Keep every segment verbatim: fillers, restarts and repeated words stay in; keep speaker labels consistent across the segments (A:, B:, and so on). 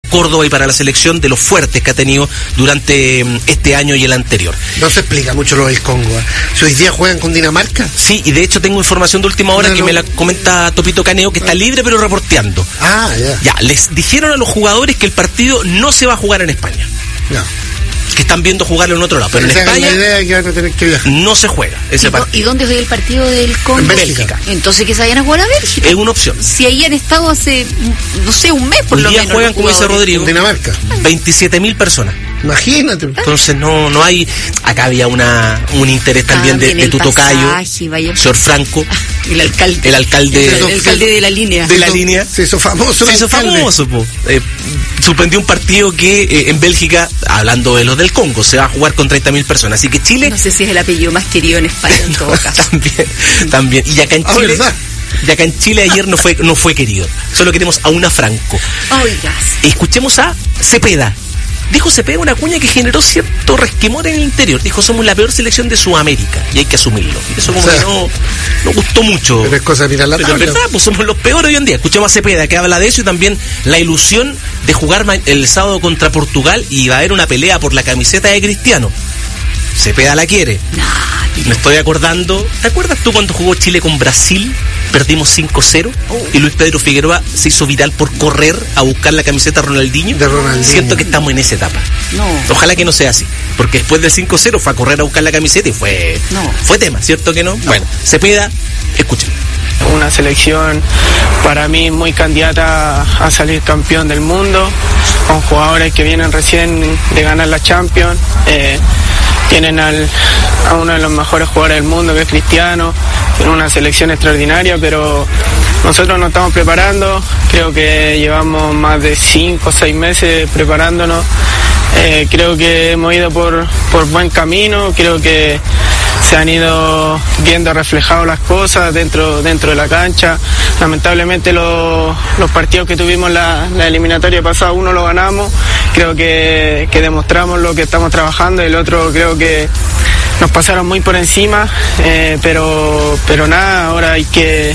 A: Córdoba y para la selección de los fuertes que ha tenido durante este año y el anterior.
B: No se explica mucho lo del Congo, ¿eh? Si hoy día juegan con Dinamarca.
A: Sí, y de hecho tengo información de última hora no, que no. me la comenta Topito Caneo, que está libre pero reporteando.
B: Ah, ya.
A: Ya, les dijeron a los jugadores que el partido no se va a jugar en España.
B: No.
A: Que están viendo jugarlo en otro lado, pero en España
B: la idea que van a tener que viajar.
A: No se juega ese
C: ¿Y,
A: partido.
C: ¿Y dónde juega el partido del Congo?
A: En Bélgica.
C: Entonces que se vayan a jugar a Bélgica.
A: Es una opción.
C: Si ahí han estado hace, no sé, un mes por
A: Hoy
C: lo
A: día
C: menos.
A: juegan, como dice Rodrigo,
B: en Dinamarca.
A: veintisiete mil personas.
B: Imagínate.
A: Entonces no no hay. Acá había una un interés también, también de, de tu tocayo, señor Franco.
C: El alcalde.
A: El alcalde.
C: El, el alcalde de la línea.
A: De la línea.
B: Se hizo famoso.
A: Se hizo famoso, po. Eh, suspendió un partido que eh, en Bélgica, hablando de los del Congo, se va a jugar con treinta mil personas. Así que Chile.
C: No sé si es el apellido más querido en España en todo caso.
A: También, también. Y acá en
B: Ah,
A: Chile.
B: ¿verdad?
A: Y acá en Chile ayer no fue, no fue querido. Solo queremos a una Franco.
C: Oigas.
A: Escuchemos a Cepeda. Dijo Cepeda una cuña que generó cierto resquemor en el interior. Dijo, somos la peor selección de Sudamérica y hay que asumirlo. Y eso como o sea, que no, no gustó mucho.
B: Pero es cosa de mirar la tabla.
A: Pero es verdad, pues somos los peores hoy en día. Escuchemos a Cepeda que habla de eso y también la ilusión de jugar el sábado contra Portugal y va a haber una pelea por la camiseta de Cristiano. Cepeda la quiere.
C: No,
A: me estoy acordando. ¿Te acuerdas tú cuando jugó Chile con Brasil? Perdimos cinco cero oh. y Luis Pedro Figueroa se hizo viral por correr a buscar la camiseta Ronaldinho.
B: De Ronaldinho.
A: Siento que estamos en esa etapa.
C: No.
A: Ojalá que no sea así. Porque después del cinco cero fue a correr a buscar la camiseta y fue,
C: no.
A: fue tema, ¿cierto que no? no. Bueno, Cepeda, escuchen.
D: Una selección para mí muy candidata a salir campeón del mundo, con jugadores que vienen recién de ganar la Champions, eh, tienen al, a uno de los mejores jugadores del mundo que es Cristiano, tienen una selección extraordinaria, pero nosotros nos estamos preparando, creo que llevamos más de cinco o seis meses preparándonos, eh, creo que hemos ido por, por buen camino, creo que se han ido viendo reflejadas las cosas dentro dentro de la cancha. Lamentablemente lo, los partidos que tuvimos la, la eliminatoria pasada, uno lo ganamos, creo que, que demostramos lo que estamos trabajando, y el otro creo que nos pasaron muy por encima, eh, pero pero nada, ahora hay que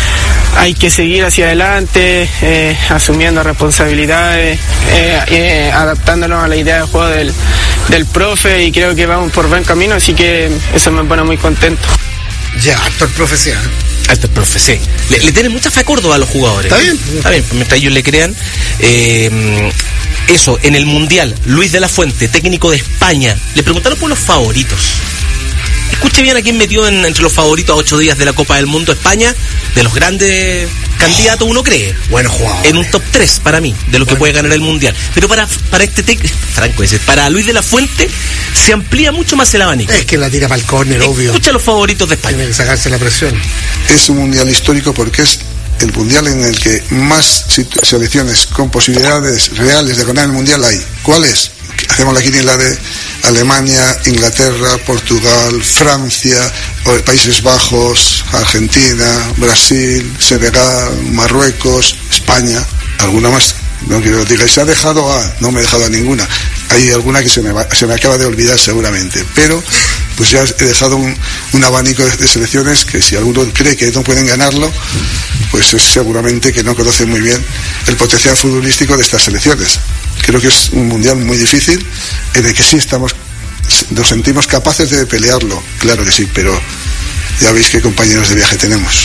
D: hay que seguir hacia adelante, eh, asumiendo responsabilidades, eh, eh, adaptándonos a la idea de juego del, del profe, y creo que vamos por buen camino, así que eso me pone muy contento.
B: Ya, actor profe, sí, ¿eh?
A: Actor profe, sí. Le, le tiene mucha fe a Córdoba a los jugadores.
B: Está bien.
A: Está bien, mientras ellos le crean. Eh, eso, en el Mundial, Luis de la Fuente, técnico de España, le preguntaron por los favoritos. Escuche bien a quién metió en, entre los favoritos a ocho días de la Copa del Mundo. España, de los grandes candidatos, uno cree.
B: Bueno, jugador.
A: En un top tres para mí, de lo que bueno. puede ganar el Mundial. Pero para para este técnico, Franco ese, para Luis de la Fuente, se amplía mucho más el abanico.
B: Es que la tira para el córner, obvio.
A: Escucha los favoritos de España.
B: Tiene que sacarse la presión.
E: Es un Mundial histórico porque es el Mundial en el que más selecciones con posibilidades reales de ganar el Mundial hay. ¿Cuál es? Hacemos la quiniela de Alemania, Inglaterra, Portugal, Francia, Países Bajos, Argentina, Brasil, Senegal, Marruecos, España, alguna más. No quiero decir, se ha dejado a, no me he dejado a ninguna. Hay alguna que se me, va, se me acaba de olvidar seguramente, pero pues ya he dejado un, un abanico de, de selecciones que si alguno cree que no pueden ganarlo, pues es seguramente que no conoce muy bien el potencial futbolístico de estas selecciones. Creo que es un mundial muy difícil, en el que sí estamos, nos sentimos capaces de pelearlo, claro que sí, pero ya veis qué compañeros de viaje tenemos.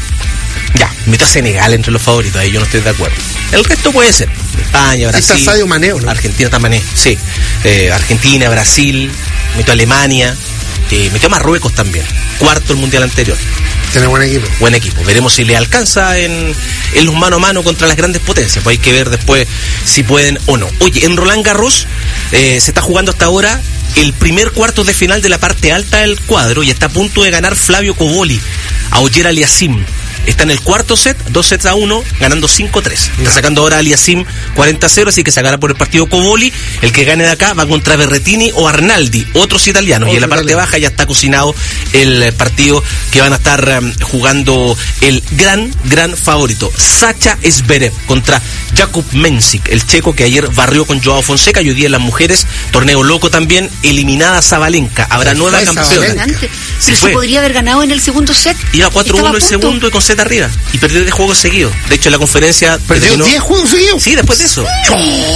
A: Ya, meto a Senegal entre los favoritos, ahí yo no estoy de acuerdo. El resto puede ser España, Brasil,
B: está Sadio Mané, ¿no?
A: Argentina está Mané, sí, eh, Argentina, Brasil, meto a Alemania, eh, metió a Marruecos también, cuarto el mundial anterior.
B: Tiene buen equipo.
A: Buen equipo. Veremos si le alcanza en, en los mano a mano contra las grandes potencias. Pues hay que ver después si pueden o no. Oye, en Roland Garros eh, se está jugando hasta ahora el primer cuarto de final de la parte alta del cuadro y está a punto de ganar Flavio Cobolli a Ogier Aliassime. Está en el cuarto set, dos sets a uno, ganando cinco tres. Está sacando ahora a Aliassime cuarenta a cero, así que sacará por el partido Cobolli. El que gane de acá va contra Berrettini o Arnaldi, otros italianos. Otro y en la parte italiano. Baja ya está cocinado el partido que van a estar um, jugando el gran, gran favorito. Sacha Zverev contra Jakub Mensik, el checo que ayer barrió con Joao Fonseca, y hoy día en las mujeres, torneo loco también, eliminada Zabalenka. Habrá
B: Se
A: nueva campeona.
C: Sí, pero se podría haber ganado en el segundo set.
A: Iba cuatro uno el segundo y con set arriba. Y perdió diez juegos seguidos. De hecho, en la conferencia...
B: ¿Perdió diez juegos seguidos?
A: Sí, después de eso.